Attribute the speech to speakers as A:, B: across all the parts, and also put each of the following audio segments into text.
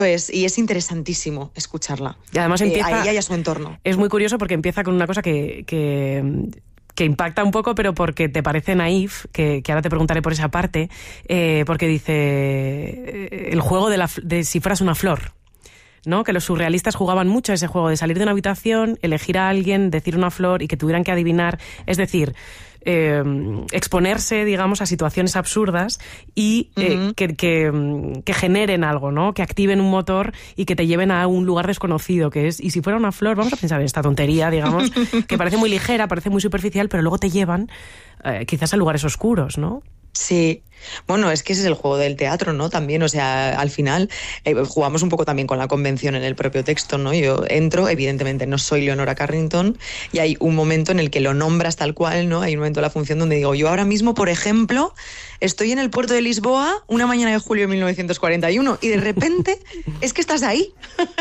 A: y es interesantísimo escucharla.
B: Y además empieza...
A: A ella y a su entorno.
B: Es muy curioso porque empieza con una cosa que impacta un poco, pero porque te parece naif, que ahora te preguntaré por esa parte, porque dice el juego de si fueras una flor, ¿no? Que los surrealistas jugaban mucho a ese juego de salir de una habitación, elegir a alguien, decir una flor y que tuvieran que adivinar, es decir, exponerse, digamos, a situaciones absurdas y que generen algo, ¿no? Que activen un motor y que te lleven a un lugar desconocido, que es, y si fuera una flor, vamos a pensar en esta tontería, digamos, que parece muy ligera, parece muy superficial, pero luego te llevan quizás a lugares oscuros, ¿no?
A: Sí, bueno, es que ese es el juego del teatro, ¿no? También, o sea, al final jugamos un poco también con la convención en el propio texto, ¿no? Yo entro, evidentemente no soy Leonora Carrington, y hay un momento en el que lo nombras tal cual, ¿no? Hay un momento de la función donde digo, yo ahora mismo, por ejemplo, estoy en el puerto de Lisboa una mañana de julio de 1941 y de repente es que estás ahí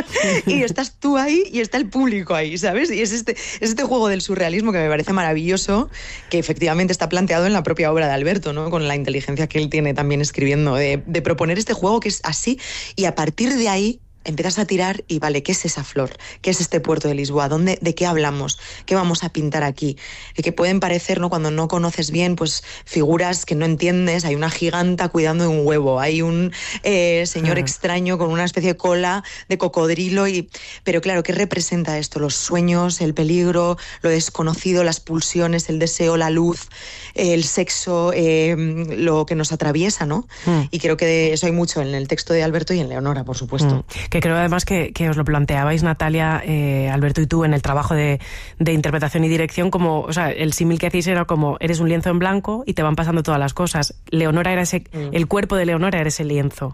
A: y estás tú ahí y está el público ahí, ¿sabes? Y es este juego del surrealismo que me parece maravilloso, que efectivamente está planteado en la propia obra de Alberto, ¿no? Con la inteligencia que él tiene también escribiendo, de proponer este juego que es así, y a partir de ahí empiezas a tirar y vale, ¿qué es esa flor? ¿Qué es este puerto de Lisboa? ¿De qué hablamos? ¿Qué vamos a pintar aquí? Que pueden parecer, ¿no? Cuando no conoces bien, pues figuras que no entiendes. Hay una giganta cuidando de un huevo, hay un señor extraño con una especie de cola de cocodrilo, pero claro, ¿qué representa esto? Los sueños, el peligro, lo desconocido, las pulsiones, el deseo, la luz, el sexo, lo que nos atraviesa, ¿no? Y creo que de eso hay mucho en el texto de Alberto y en Leonora, por supuesto.
B: Que creo además que os lo planteabais, Natalia, Alberto y tú, en el trabajo de interpretación y dirección, como, o sea, el símil que hacéis era como, eres un lienzo en blanco y te van pasando todas las cosas. Leonora era el cuerpo de Leonora era ese lienzo.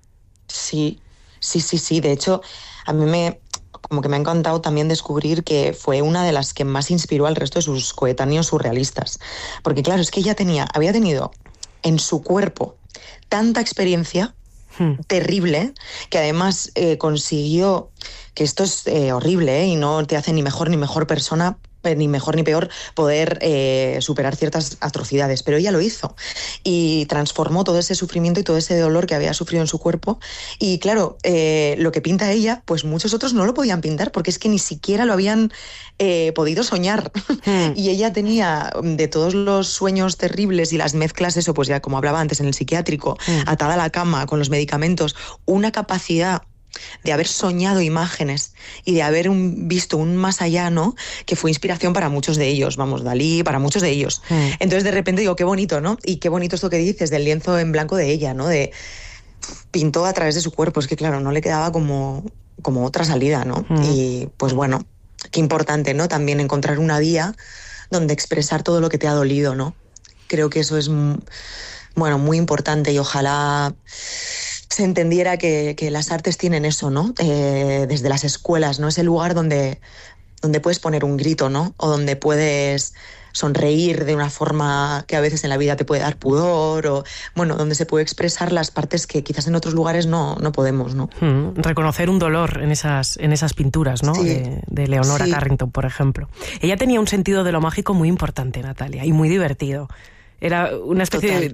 A: Sí. De hecho, a mí como que me ha encantado también descubrir que fue una de las que más inspiró al resto de sus coetáneos surrealistas. Porque claro, es que ella había tenido en su cuerpo tanta experiencia terrible, que además consiguió, que esto es horrible, y no te hace ni mejor persona, ni mejor ni peor, poder superar ciertas atrocidades, pero ella lo hizo y transformó todo ese sufrimiento y todo ese dolor que había sufrido en su cuerpo. Y claro, lo que pinta ella, pues muchos otros no lo podían pintar porque es que ni siquiera lo habían podido soñar. Y ella tenía, de todos los sueños terribles y las mezclas, eso, pues ya como hablaba antes, en el psiquiátrico, atada a la cama con los medicamentos, una capacidad de haber soñado imágenes y de haber visto un más allá, ¿no? Que fue inspiración para muchos de ellos, vamos, Dalí, para muchos de ellos. Entonces de repente digo, qué bonito, ¿no? Y qué bonito esto que dices del lienzo en blanco de ella, ¿no? Pintó a través de su cuerpo, es que claro, no le quedaba como otra salida, ¿no? Y pues bueno, qué importante, ¿no? También encontrar una vía donde expresar todo lo que te ha dolido, ¿no? Creo que eso es, bueno, muy importante, y ojalá se entendiera que las artes tienen eso, ¿no? Desde las escuelas, ¿no? Es el lugar donde puedes poner un grito, ¿no? O donde puedes sonreír de una forma que a veces en la vida te puede dar pudor, o bueno, donde se puede expresar las partes que quizás en otros lugares no podemos, ¿no?
B: Reconocer un dolor en esas pinturas, ¿no?
A: Sí.
B: De Leonora Carrington, por ejemplo. Ella tenía un sentido de lo mágico muy importante, Natalia, y muy divertido. Era una especie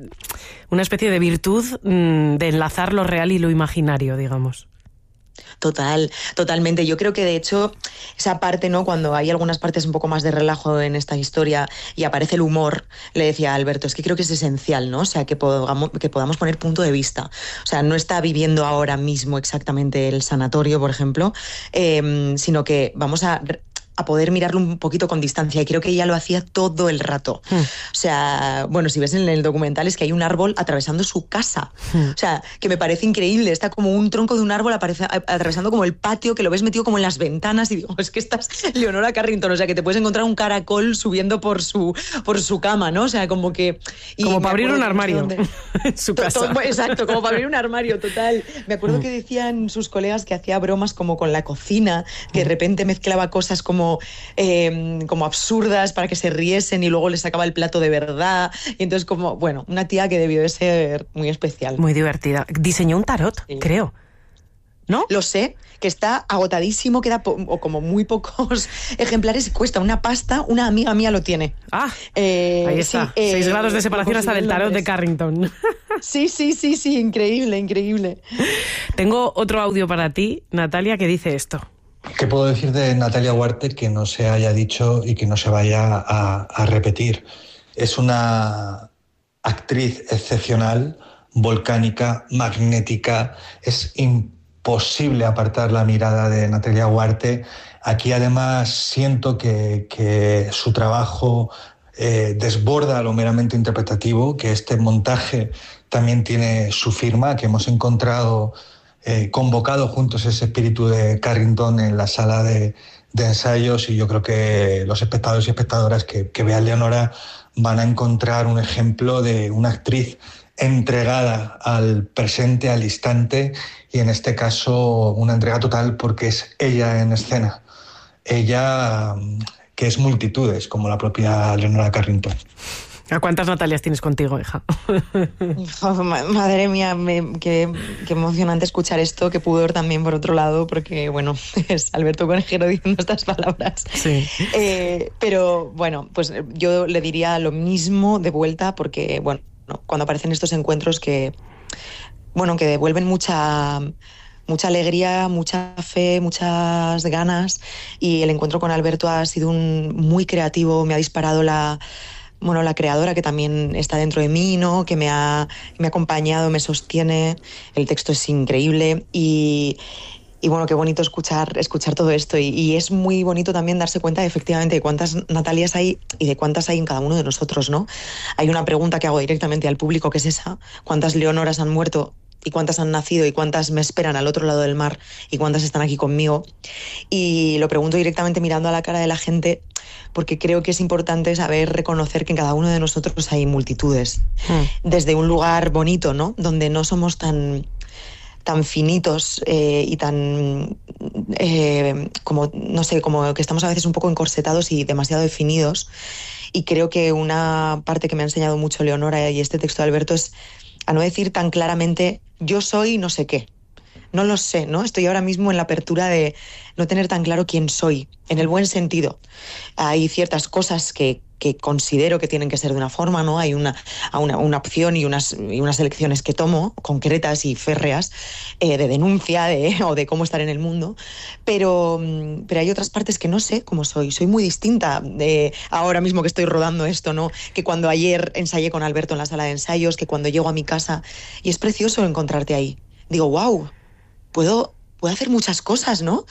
B: de virtud de enlazar lo real y lo imaginario, digamos.
A: Totalmente. Yo creo que de hecho esa parte, ¿no? Cuando hay algunas partes un poco más de relajo en esta historia y aparece el humor, le decía a Alberto, es que creo que es esencial, ¿no? O sea, que podamos poner punto de vista. O sea, no está viviendo ahora mismo exactamente el sanatorio, por ejemplo, sino que vamos a poder mirarlo un poquito con distancia, y creo que ella lo hacía todo el rato. O sea, bueno, si ves en el documental es que hay un árbol atravesando su casa. O sea, que me parece increíble, está como un tronco de un árbol atravesando como el patio, que lo ves metido como en las ventanas, y digo, es que estás Leonora Carrington, o sea, que te puedes encontrar un caracol subiendo por su cama, ¿no? O sea, como que...
B: Como para abrir un armario en su casa.
A: Exacto, como para abrir un armario, total. Me acuerdo que decían sus colegas que hacía bromas como con la cocina, que de repente mezclaba cosas como absurdas para que se riesen y luego les sacaba el plato de verdad. Y entonces como, bueno, una tía que debió de ser muy especial.
B: Muy divertida. Diseñó un tarot, creo. ¿no?
A: Lo sé, que está agotadísimo, queda o como muy pocos ejemplares y cuesta una pasta. Una amiga mía lo tiene.
B: Ahí está. Sí, 6 grados de separación hasta del tarot de Carrington.
A: Sí, increíble, increíble.
B: Tengo otro audio para ti, Natalia, que dice esto.
C: ¿Qué puedo decir de Natalia Huarte que no se haya dicho y que no se vaya a repetir? Es una actriz excepcional, volcánica, magnética. Es imposible apartar la mirada de Natalia Huarte. Aquí además siento que su trabajo desborda lo meramente interpretativo, que este montaje también tiene su firma, que hemos encontrado convocado juntos ese espíritu de Carrington en la sala de ensayos, y yo creo que los espectadores y espectadoras que vean Leonora van a encontrar un ejemplo de una actriz entregada al presente, al instante, y en este caso una entrega total porque es ella en escena. Ella que es multitudes, como la propia Leonora Carrington.
B: ¿A cuántas Natalias tienes contigo, hija?
A: Madre mía, qué emocionante escuchar esto, qué pudor también por otro lado, porque bueno, es Alberto Conejero diciendo estas palabras.
B: Sí.
A: Pero bueno, pues yo le diría lo mismo de vuelta, porque bueno, cuando aparecen estos encuentros que devuelven mucha alegría, mucha fe, muchas ganas, y el encuentro con Alberto ha sido muy creativo, me ha disparado la creadora que también está dentro de mí, ¿no? Que me ha acompañado, me sostiene. El texto es increíble y bueno, qué bonito escuchar todo esto. Y es muy bonito también darse cuenta efectivamente de cuántas Natalias hay y de cuántas hay en cada uno de nosotros, ¿no? Hay una pregunta que hago directamente al público, que es esa: ¿cuántas Leonoras han muerto? ¿Y cuántas han nacido? ¿Y cuántas me esperan al otro lado del mar? ¿Y cuántas están aquí conmigo? Y lo pregunto directamente mirando a la cara de la gente, porque creo que es importante saber reconocer que en cada uno de nosotros hay multitudes. Desde un lugar bonito, ¿no? Donde no somos tan finitos y tan como que estamos a veces un poco encorsetados y demasiado definidos. Y creo que una parte que me ha enseñado mucho Leonora y este texto de Alberto es a no decir tan claramente yo soy no sé qué. No lo sé, ¿no? Estoy ahora mismo en la apertura de no tener tan claro quién soy, en el buen sentido. Hay ciertas cosas que considero que tienen que ser de una forma, ¿no? Hay una opción y unas elecciones que tomo, concretas y férreas, de denuncia o de cómo estar en el mundo, pero hay otras partes que no sé cómo soy. Soy muy distinta de ahora mismo que estoy rodando esto, ¿no? Que cuando ayer ensayé con Alberto en la sala de ensayos, que cuando llego a mi casa, y es precioso encontrarte ahí. Digo, wow, puedo hacer muchas cosas, ¿no?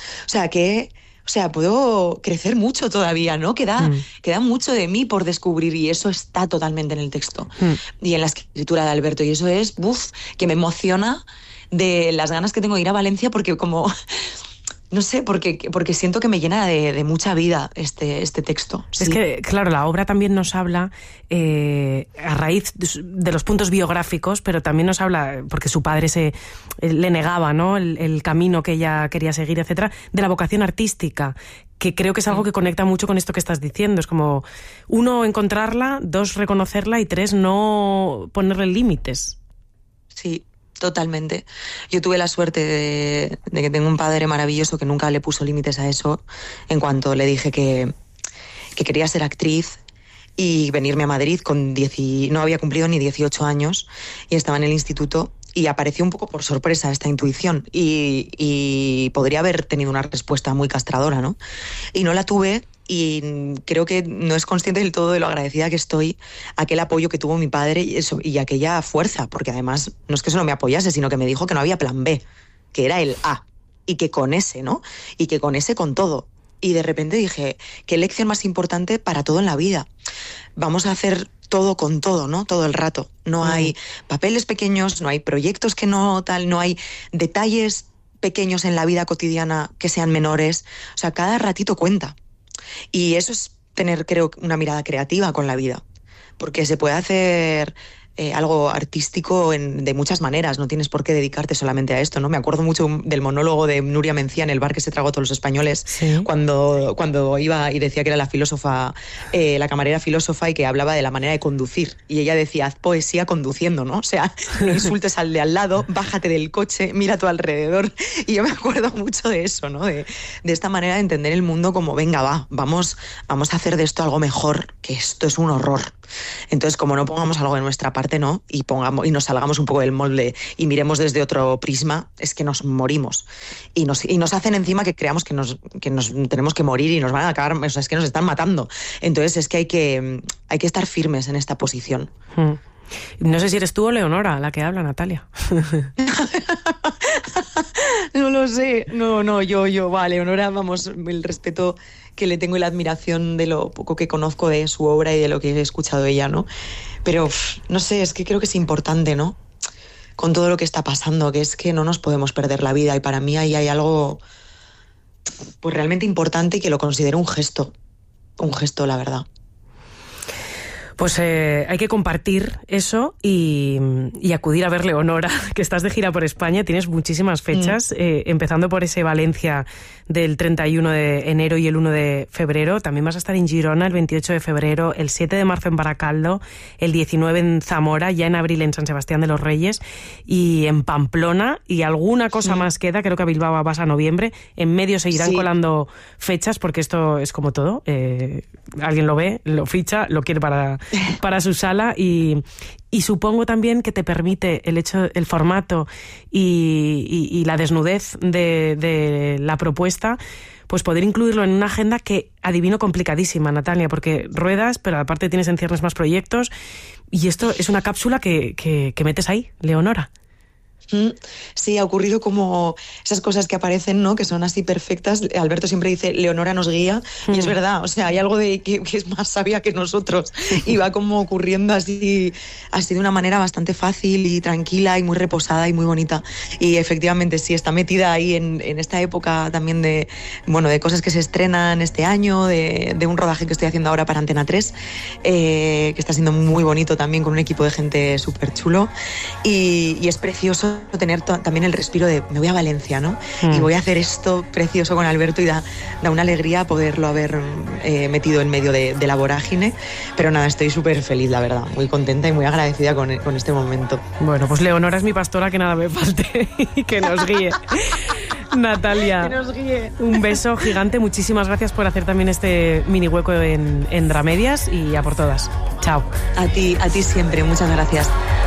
A: O sea, puedo crecer mucho todavía, ¿no? Queda mucho de mí por descubrir, y eso está totalmente en el texto y en la escritura de Alberto, y eso es, que me emociona de las ganas que tengo de ir a Valencia, porque no sé, porque siento que me llena de mucha vida este texto. Sí.
B: Es que, claro, la obra también nos habla a raíz de los puntos biográficos, pero también nos habla, porque su padre le negaba, ¿no? el camino que ella quería seguir, etcétera, de la vocación artística, que creo que es algo que conecta mucho con esto que estás diciendo. Es como, 1, encontrarla; 2, reconocerla; y 3, no ponerle límites.
A: Sí. Totalmente. Yo tuve la suerte de que tengo un padre maravilloso que nunca le puso límites a eso. En cuanto le dije que quería ser actriz y venirme a Madrid no había cumplido ni 18 años y estaba en el instituto, y apareció un poco por sorpresa esta intuición y podría haber tenido una respuesta muy castradora, ¿no? Y no la tuve. Y creo que no es consciente del todo de lo agradecida que estoy a aquel apoyo que tuvo mi padre y aquella fuerza, porque además no es que solo me apoyase, sino que me dijo que no había plan B, que era el A, y que con ese, ¿no? Y que con ese con todo. Y de repente dije, qué lección más importante para todo en la vida. Vamos a hacer todo con todo, ¿no? Todo el rato. No hay papeles pequeños, no hay proyectos que no hay detalles pequeños en la vida cotidiana que sean menores. O sea, cada ratito cuenta. Y eso es tener, creo, una mirada creativa con la vida, porque se puede hacer algo artístico de muchas maneras, no tienes por qué dedicarte solamente a esto, ¿no? Me acuerdo mucho del monólogo de Nuria Mencía en el bar que se tragó a todos los españoles, sí, cuando iba y decía que era la filósofa, la camarera filósofa, y que hablaba de la manera de conducir, y ella decía, haz poesía conduciendo, ¿no? O sea, no insultes al de al lado, bájate del coche, mira a tu alrededor, y yo me acuerdo mucho de eso, ¿no? De esta manera de entender el mundo como, venga, vamos a hacer de esto algo mejor, que esto es un horror. Entonces, como no pongamos algo de nuestra parte, ¿no? Y nos salgamos un poco del molde y miremos desde otro prisma, es que nos morimos. Y nos hacen encima que creamos que nos tenemos que morir y nos van a acabar, o sea, es que nos están matando. Entonces es que hay que estar firmes en esta posición.
B: No sé si eres tú o Leonora la que habla, Natalia.
A: No lo sé. No, yo, Leonora, vamos, el respeto que le tengo y la admiración de lo poco que conozco de su obra y de lo que he escuchado de ella, ¿no? Pero, no sé, es que creo que es importante, ¿no? Con todo lo que está pasando, que es que no nos podemos perder la vida, y para mí ahí hay algo pues realmente importante y que lo considero un gesto, la verdad.
B: Pues hay que compartir eso y acudir a ver Leonora, que estás de gira por España, tienes muchísimas fechas, empezando por ese Valencia del 31 de enero y el 1 de febrero. También vas a estar en Girona el 28 de febrero, el 7 de marzo en Baracaldo, el 19 en Zamora, ya en abril en San Sebastián de los Reyes y en Pamplona, y alguna cosa más queda, creo que a Bilbao vas a noviembre. En medio se irán colando fechas, porque esto es como todo, alguien lo ve, lo ficha, lo quiere para su sala, y supongo también que te permite el formato y la desnudez de la propuesta, pues poder incluirlo en una agenda que adivino complicadísima, Natalia, porque ruedas, pero aparte tienes en ciernes más proyectos, y esto es una cápsula que metes ahí, Leonora.
A: Sí, ha ocurrido como esas cosas que aparecen, ¿no? Que son así perfectas. Alberto siempre dice, Leonora nos guía, y es verdad, o sea, hay algo de que es más sabia que nosotros, y va como ocurriendo así de una manera bastante fácil y tranquila y muy reposada y muy bonita. Y efectivamente sí, está metida ahí en esta época también de cosas que se estrenan este año, de un rodaje que estoy haciendo ahora para Antena 3, que está siendo muy bonito también, con un equipo de gente súper chulo, y es precioso tener también el respiro de me voy a Valencia, ¿no? Y voy a hacer esto precioso con Alberto, y da una alegría poderlo haber metido en medio de la vorágine. Pero nada, estoy súper feliz, la verdad, muy contenta y muy agradecida con este momento.
B: Bueno, pues Leonora es mi pastora, que nada me falte y que nos guíe. Natalia,
A: que nos guíe.
B: Un beso gigante, muchísimas gracias por hacer también este mini hueco en Dramedias, y a por todas. Chao.
A: A ti siempre, muchas gracias.